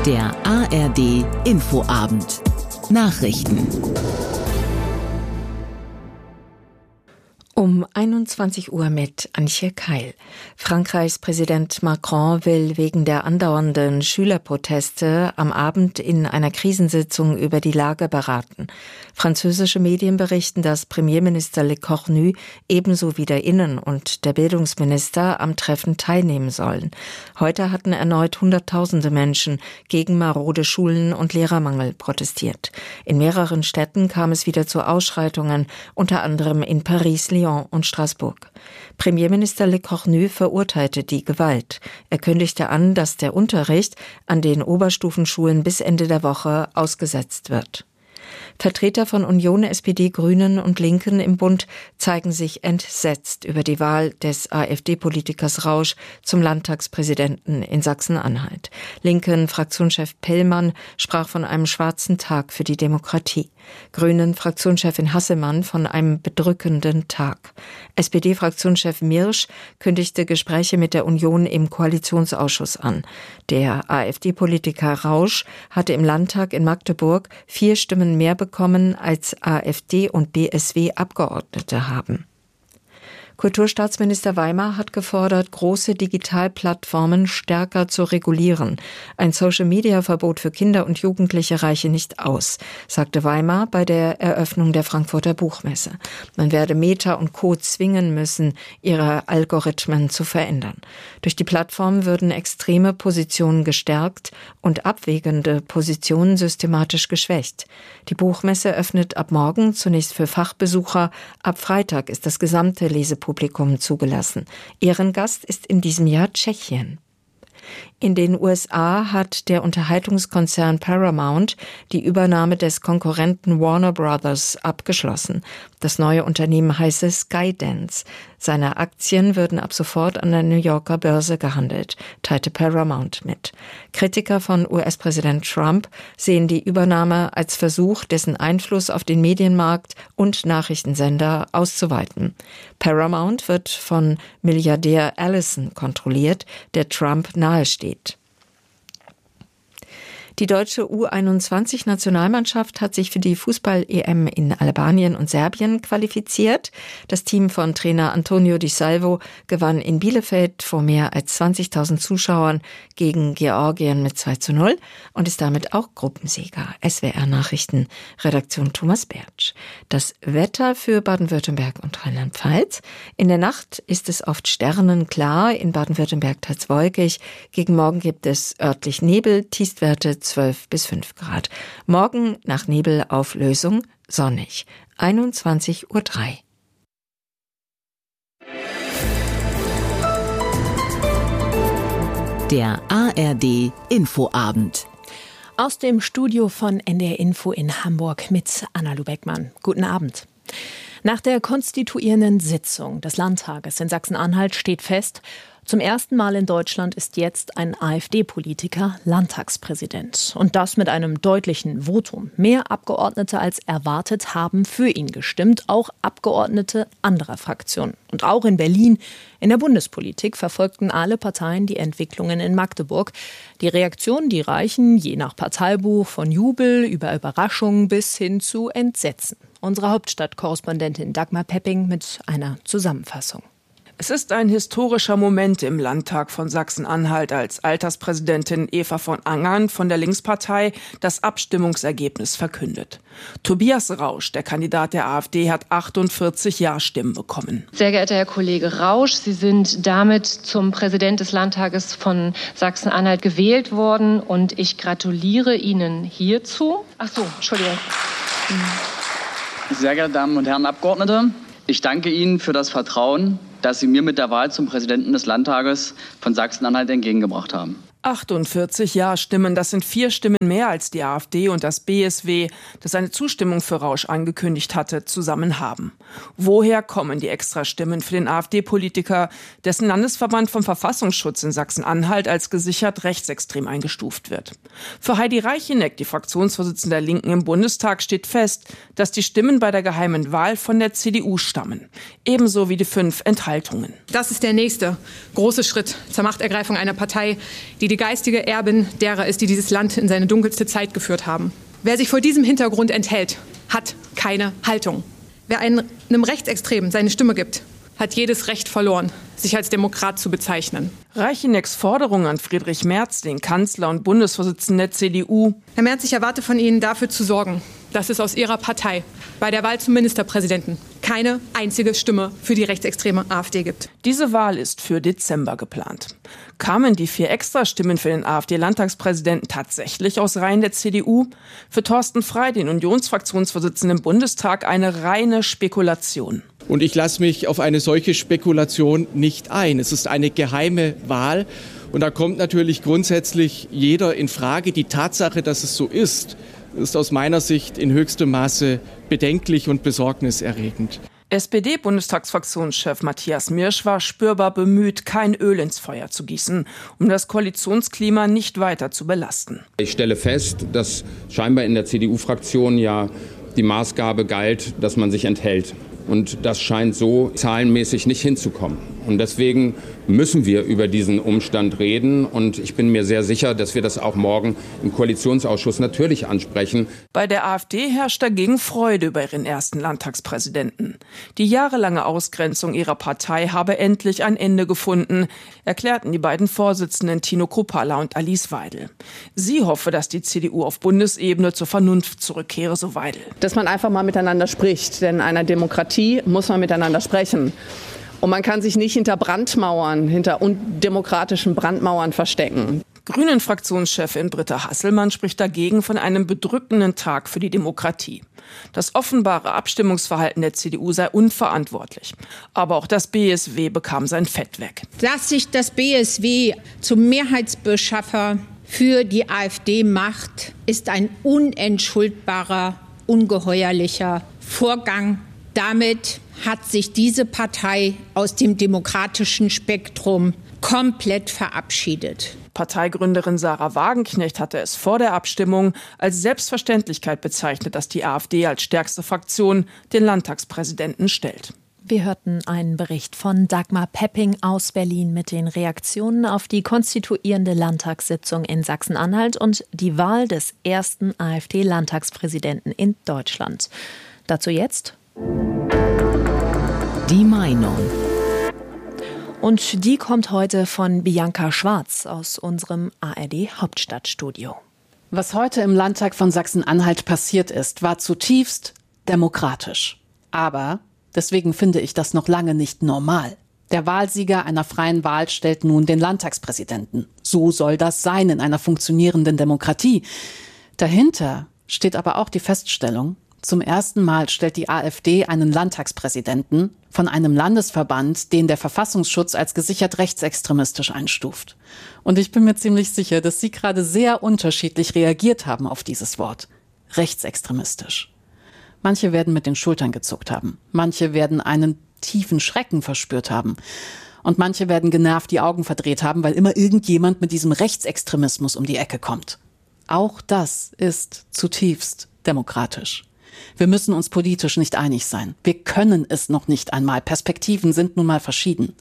Der ARD Infoabend. Nachrichten. Um 21 Uhr mit Antje Keil. Frankreichs Präsident Macron will wegen der andauernden Schülerproteste am Abend in einer Krisensitzung über die Lage beraten. Französische Medien berichten, dass Premierminister Le Cornu ebenso wie der Innen- und der Bildungsminister am Treffen teilnehmen sollen. Heute hatten erneut Hunderttausende Menschen gegen marode Schulen und Lehrermangel protestiert. In mehreren Städten kam es wieder zu Ausschreitungen, unter anderem in Paris, Lyon und Straßburg. Premierminister Le Cornu verurteilte die Gewalt. Er kündigte an, dass der Unterricht an den Oberstufenschulen bis Ende der Woche ausgesetzt wird. Vertreter von Union, SPD, Grünen und Linken im Bund zeigen sich entsetzt über die Wahl des AfD-Politikers Rausch zum Landtagspräsidenten in Sachsen-Anhalt. Linken-Fraktionschef Pellmann sprach von einem schwarzen Tag für die Demokratie. Grünen-Fraktionschefin Hasselmann von einem bedrückenden Tag. SPD-Fraktionschef Mirsch kündigte Gespräche mit der Union im Koalitionsausschuss an. Der AfD-Politiker Rausch hatte im Landtag in Magdeburg 4 Stimmen mehr bekommen, als AfD und BSW Abgeordnete haben. Kulturstaatsminister Weimar hat gefordert, große Digitalplattformen stärker zu regulieren. Ein Social-Media-Verbot für Kinder und Jugendliche reiche nicht aus, sagte Weimar bei der Eröffnung der Frankfurter Buchmesse. Man werde Meta und Co. zwingen müssen, ihre Algorithmen zu verändern. Durch die Plattform würden extreme Positionen gestärkt und abwägende Positionen systematisch geschwächt. Die Buchmesse öffnet ab morgen zunächst für Fachbesucher. Ab Freitag ist das gesamte Lesepublikum zugelassen. Ehrengast ist in diesem Jahr Tschechien. In den USA hat der Unterhaltungskonzern Paramount die Übernahme des Konkurrenten Warner Brothers abgeschlossen. Das neue Unternehmen heiße Skydance. Seine Aktien würden ab sofort an der New Yorker Börse gehandelt, teilte Paramount mit. Kritiker von US-Präsident Trump sehen die Übernahme als Versuch, dessen Einfluss auf den Medienmarkt und Nachrichtensender auszuweiten. Paramount wird von Milliardär Ellison kontrolliert, der Trump nahesteht. Die deutsche U21-Nationalmannschaft hat sich für die Fußball-EM in Albanien und Serbien qualifiziert. Das Team von Trainer Antonio Di Salvo gewann in Bielefeld vor mehr als 20.000 Zuschauern gegen Georgien mit 2:0 und ist damit auch Gruppensieger. SWR-Nachrichten, Redaktion Thomas Bertsch. Das Wetter für Baden-Württemberg und Rheinland-Pfalz. In der Nacht ist es oft sternenklar, in Baden-Württemberg teils wolkig. Gegen Morgen gibt es örtlich Nebel, Tiefstwerte 12 bis 5 Grad. Morgen nach Nebelauflösung sonnig. 21:03 Uhr. Der ARD Infoabend. Aus dem Studio von NDR Info in Hamburg mit Anna Lubeckmann. Guten Abend. Nach der konstituierenden Sitzung des Landtages in Sachsen-Anhalt steht fest, zum ersten Mal in Deutschland ist jetzt ein AfD-Politiker Landtagspräsident. Und das mit einem deutlichen Votum. Mehr Abgeordnete als erwartet haben für ihn gestimmt, auch Abgeordnete anderer Fraktionen. Und auch in Berlin, in der Bundespolitik, verfolgten alle Parteien die Entwicklungen in Magdeburg. Die Reaktionen, die reichen, je nach Parteibuch, von Jubel über Überraschung bis hin zu Entsetzen. Unsere Hauptstadtkorrespondentin Dagmar Pepping mit einer Zusammenfassung. Es ist ein historischer Moment im Landtag von Sachsen-Anhalt, als Alterspräsidentin Eva von Angern von der Linkspartei das Abstimmungsergebnis verkündet. Tobias Rausch, der Kandidat der AfD, hat 48 Ja-Stimmen bekommen. Sehr geehrter Herr Kollege Rausch, Sie sind damit zum Präsident des Landtages von Sachsen-Anhalt gewählt worden und ich gratuliere Ihnen hierzu. Ach so, Entschuldigung. Sehr geehrte Damen und Herren Abgeordnete, ich danke Ihnen für das Vertrauen, das Sie mir mit der Wahl zum Präsidenten des Landtages von Sachsen-Anhalt entgegengebracht haben. 48 Ja-Stimmen, das sind 4 Stimmen mehr als die AfD und das BSW, das eine Zustimmung für Rausch angekündigt hatte, zusammen haben. Woher kommen die Extrastimmen für den AfD-Politiker, dessen Landesverband vom Verfassungsschutz in Sachsen-Anhalt als gesichert rechtsextrem eingestuft wird? Für Heidi Reicheneck, die Fraktionsvorsitzende der Linken im Bundestag, steht fest, dass die Stimmen bei der geheimen Wahl von der CDU stammen. Ebenso wie die 5 Enthaltungen. Das ist der nächste große Schritt zur Machtergreifung einer Partei, die die geistige Erbin derer ist, die dieses Land in seine dunkelste Zeit geführt haben. Wer sich vor diesem Hintergrund enthält, hat keine Haltung. Wer einem Rechtsextremen seine Stimme gibt, hat jedes Recht verloren, sich als Demokrat zu bezeichnen. Reichenecks Forderung an Friedrich Merz, den Kanzler und Bundesvorsitzenden der CDU. Herr Merz, ich erwarte von Ihnen, dafür zu sorgen, dass es aus Ihrer Partei bei der Wahl zum Ministerpräsidenten keine einzige Stimme für die rechtsextreme AfD gibt. Diese Wahl ist für Dezember geplant. Kamen die 4 Extrastimmen für den AfD-Landtagspräsidenten tatsächlich aus Reihen der CDU? Für Thorsten Frey, den Unionsfraktionsvorsitzenden im Bundestag, eine reine Spekulation. Und ich lasse mich auf eine solche Spekulation nicht ein. Es ist eine geheime Wahl. Und da kommt natürlich grundsätzlich jeder in Frage. Die Tatsache, dass es so ist aus meiner Sicht in höchstem Maße bedenklich und besorgniserregend. SPD-Bundestagsfraktionschef Matthias Mirsch war spürbar bemüht, kein Öl ins Feuer zu gießen, um das Koalitionsklima nicht weiter zu belasten. Ich stelle fest, dass scheinbar in der CDU-Fraktion ja die Maßgabe galt, dass man sich enthält. Und das scheint so zahlenmäßig nicht hinzukommen. Und deswegen müssen wir über diesen Umstand reden. Und ich bin mir sehr sicher, dass wir das auch morgen im Koalitionsausschuss natürlich ansprechen. Bei der AfD herrscht dagegen Freude über ihren ersten Landtagspräsidenten. Die jahrelange Ausgrenzung ihrer Partei habe endlich ein Ende gefunden, erklärten die beiden Vorsitzenden Tino Kruppalla und Alice Weidel. Sie hoffe, dass die CDU auf Bundesebene zur Vernunft zurückkehre, so Weidel. Dass man einfach mal miteinander spricht, denn in einer Demokratie muss man miteinander sprechen. Und man kann sich nicht hinter Brandmauern, hinter undemokratischen Brandmauern verstecken. Grünen-Fraktionschefin Britta Hasselmann spricht dagegen von einem bedrückenden Tag für die Demokratie. Das offenbare Abstimmungsverhalten der CDU sei unverantwortlich. Aber auch das BSW bekam sein Fett weg. Dass sich das BSW zum Mehrheitsbeschaffer für die AfD macht, ist ein unentschuldbarer, ungeheuerlicher Vorgang. Damit hat sich diese Partei aus dem demokratischen Spektrum komplett verabschiedet. Parteigründerin Sarah Wagenknecht hatte es vor der Abstimmung als Selbstverständlichkeit bezeichnet, dass die AfD als stärkste Fraktion den Landtagspräsidenten stellt. Wir hörten einen Bericht von Dagmar Pepping aus Berlin mit den Reaktionen auf die konstituierende Landtagssitzung in Sachsen-Anhalt und die Wahl des ersten AfD-Landtagspräsidenten in Deutschland. Dazu jetzt die Meinung. Und die kommt heute von Bianca Schwarz aus unserem ARD-Hauptstadtstudio. Was heute im Landtag von Sachsen-Anhalt passiert ist, war zutiefst demokratisch. Aber deswegen finde ich das noch lange nicht normal. Der Wahlsieger einer freien Wahl stellt nun den Landtagspräsidenten. So soll das sein in einer funktionierenden Demokratie. Dahinter steht aber auch die Feststellung, zum ersten Mal stellt die AfD einen Landtagspräsidenten von einem Landesverband, den der Verfassungsschutz als gesichert rechtsextremistisch einstuft. Und ich bin mir ziemlich sicher, dass Sie gerade sehr unterschiedlich reagiert haben auf dieses Wort. Rechtsextremistisch. Manche werden mit den Schultern gezuckt haben. Manche werden einen tiefen Schrecken verspürt haben. Und manche werden genervt die Augen verdreht haben, weil immer irgendjemand mit diesem Rechtsextremismus um die Ecke kommt. Auch das ist zutiefst demokratisch. Wir müssen uns politisch nicht einig sein. Wir können es noch nicht einmal. Perspektiven sind nun mal verschieden.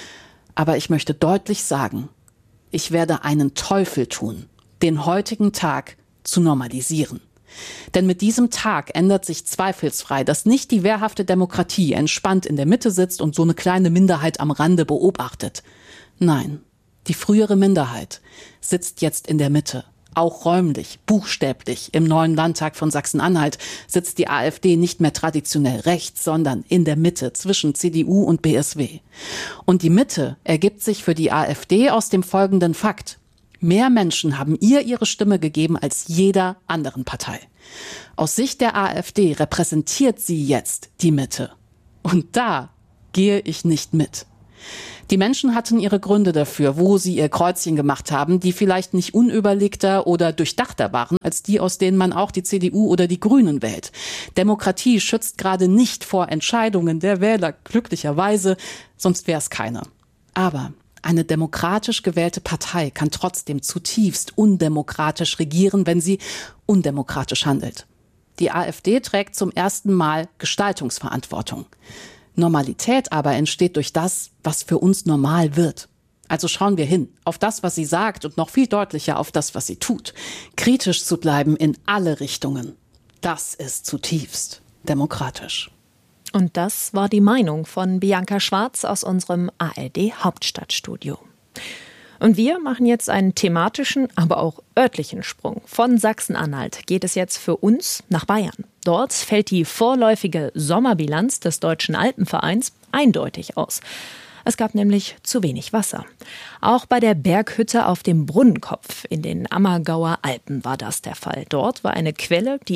Aber ich möchte deutlich sagen, ich werde einen Teufel tun, den heutigen Tag zu normalisieren. Denn mit diesem Tag ändert sich zweifelsfrei, dass nicht die wehrhafte Demokratie entspannt in der Mitte sitzt und so eine kleine Minderheit am Rande beobachtet. Nein, die frühere Minderheit sitzt jetzt in der Mitte. Auch räumlich, buchstäblich, im neuen Landtag von Sachsen-Anhalt sitzt die AfD nicht mehr traditionell rechts, sondern in der Mitte zwischen CDU und BSW. Und die Mitte ergibt sich für die AfD aus dem folgenden Fakt. Mehr Menschen haben ihre Stimme gegeben als jeder anderen Partei. Aus Sicht der AfD repräsentiert sie jetzt die Mitte. Und da gehe ich nicht mit. Die Menschen hatten ihre Gründe dafür, wo sie ihr Kreuzchen gemacht haben, die vielleicht nicht unüberlegter oder durchdachter waren, als die, aus denen man auch die CDU oder die Grünen wählt. Demokratie schützt gerade nicht vor Entscheidungen der Wähler, glücklicherweise, sonst wäre es keine. Aber eine demokratisch gewählte Partei kann trotzdem zutiefst undemokratisch regieren, wenn sie undemokratisch handelt. Die AfD trägt zum ersten Mal Gestaltungsverantwortung. Normalität aber entsteht durch das, was für uns normal wird. Also schauen wir hin, auf das, was sie sagt und noch viel deutlicher auf das, was sie tut. Kritisch zu bleiben in alle Richtungen. Das ist zutiefst demokratisch. Und das war die Meinung von Bianca Schwarz aus unserem ARD-Hauptstadtstudio. Und wir machen jetzt einen thematischen, aber auch örtlichen Sprung. Von Sachsen-Anhalt geht es jetzt für uns nach Bayern. Dort fällt die vorläufige Sommerbilanz des Deutschen Alpenvereins eindeutig aus. Es gab nämlich zu wenig Wasser. Auch bei der Berghütte auf dem Brunnenkopf in den Ammergauer Alpen war das der Fall. Dort war eine Quelle, die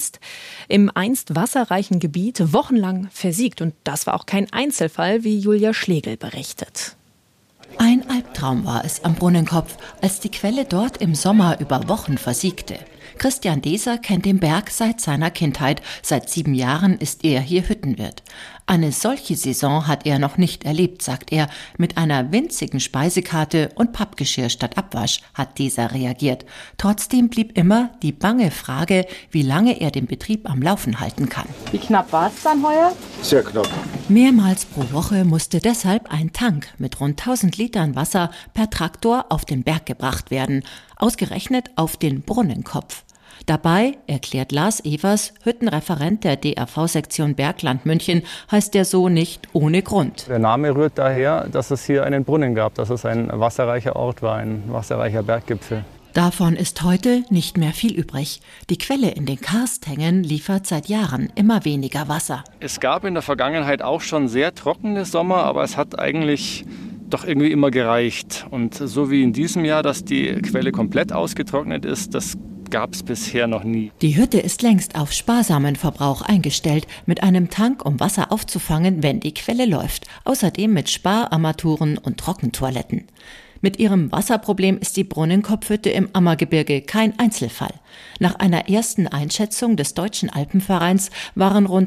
im einst wasserreichen Gebiet wochenlang versiegt. Und das war auch kein Einzelfall, wie Julia Schlegel berichtet. Ein Albtraum war es am Brunnenkopf, als die Quelle dort im Sommer über Wochen versiegte. Christian Deser kennt den Berg seit seiner Kindheit. Seit 7 Jahren ist er hier Hüttenwirt. Eine solche Saison hat er noch nicht erlebt, sagt er. Mit einer winzigen Speisekarte und Pappgeschirr statt Abwasch hat Deser reagiert. Trotzdem blieb immer die bange Frage, wie lange er den Betrieb am Laufen halten kann. Wie knapp war es dann heuer? Sehr knapp. Mehrmals pro Woche musste deshalb ein Tank mit rund 1000 Litern Wasser per Traktor auf den Berg gebracht werden. Ausgerechnet auf den Brunnenkopf. Dabei, erklärt Lars Evers, Hüttenreferent der DRV-Sektion Bergland München, heißt der so nicht ohne Grund. Der Name rührt daher, dass es hier einen Brunnen gab, dass es ein wasserreicher Ort war, ein wasserreicher Berggipfel. Davon ist heute nicht mehr viel übrig. Die Quelle in den Karsthängen liefert seit Jahren immer weniger Wasser. Es gab in der Vergangenheit auch schon sehr trockene Sommer, aber es hat eigentlich doch irgendwie immer gereicht. Und so wie in diesem Jahr, dass die Quelle komplett ausgetrocknet ist, das gab es bisher noch nie. Die Hütte ist längst auf sparsamen Verbrauch eingestellt, mit einem Tank, um Wasser aufzufangen, wenn die Quelle läuft. Außerdem mit Spararmaturen und Trockentoiletten. Mit ihrem Wasserproblem ist die Brunnenkopfhütte im Ammergebirge kein Einzelfall. Nach einer ersten Einschätzung des Deutschen Alpenvereins waren rund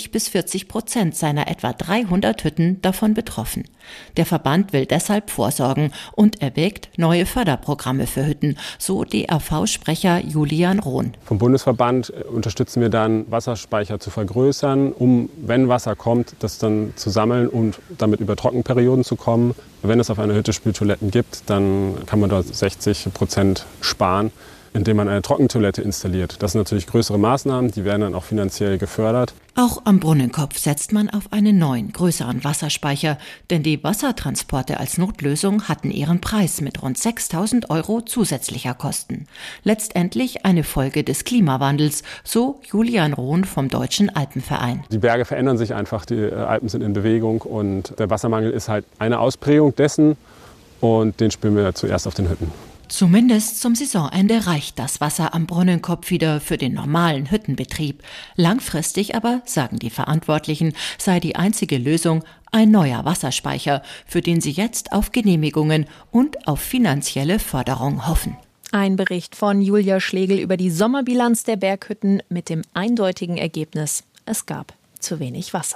30-40% seiner etwa 300 Hütten davon betroffen. Der Verband will deshalb vorsorgen und erwägt neue Förderprogramme für Hütten, so DRV-Sprecher Julian Rohn. Vom Bundesverband unterstützen wir dann, Wasserspeicher zu vergrößern, um, wenn Wasser kommt, das dann zu sammeln und damit über Trockenperioden zu kommen. Wenn es auf einer Hütte Spültoiletten gibt, dann kann man dort 60% sparen, indem man eine Trockentoilette installiert. Das sind natürlich größere Maßnahmen, die werden dann auch finanziell gefördert. Auch am Brunnenkopf setzt man auf einen neuen, größeren Wasserspeicher, denn die Wassertransporte als Notlösung hatten ihren Preis mit rund 6.000 € zusätzlicher Kosten. Letztendlich eine Folge des Klimawandels, so Julian Rohn vom Deutschen Alpenverein. Die Berge verändern sich einfach, die Alpen sind in Bewegung und der Wassermangel ist halt eine Ausprägung dessen und den spüren wir zuerst auf den Hütten. Zumindest zum Saisonende reicht das Wasser am Brunnenkopf wieder für den normalen Hüttenbetrieb. Langfristig aber, sagen die Verantwortlichen, sei die einzige Lösung ein neuer Wasserspeicher, für den sie jetzt auf Genehmigungen und auf finanzielle Förderung hoffen. Ein Bericht von Julia Schlegel über die Sommerbilanz der Berghütten mit dem eindeutigen Ergebnis: Es gab zu wenig Wasser.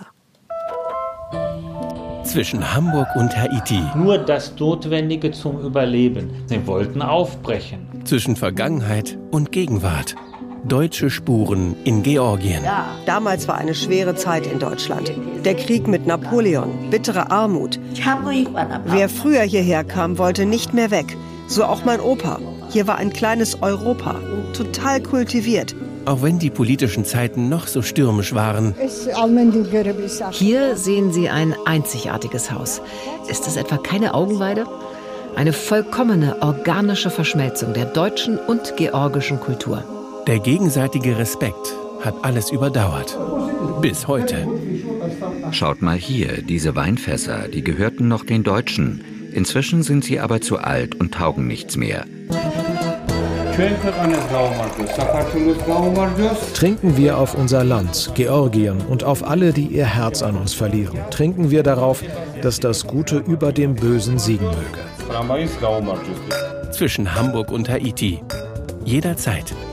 Zwischen Hamburg und Haiti. Nur das Notwendige zum Überleben. Sie wollten aufbrechen. Zwischen Vergangenheit und Gegenwart. Deutsche Spuren in Georgien. Ja, damals war eine schwere Zeit in Deutschland. Der Krieg mit Napoleon, bittere Armut. Wer früher hierher kam, wollte nicht mehr weg. So auch mein Opa. Hier war ein kleines Europa, total kultiviert. Auch wenn die politischen Zeiten noch so stürmisch waren. Hier sehen Sie ein einzigartiges Haus. Ist es etwa keine Augenweide? Eine vollkommene organische Verschmelzung der deutschen und georgischen Kultur. Der gegenseitige Respekt hat alles überdauert. Bis heute. Schaut mal hier, diese Weinfässer, die gehörten noch den Deutschen. Inzwischen sind sie aber zu alt und taugen nichts mehr. Trinken wir auf unser Land, Georgien, und auf alle, die ihr Herz an uns verlieren. Trinken wir darauf, dass das Gute über dem Bösen siegen möge. Zwischen Hamburg und Haiti. Jederzeit.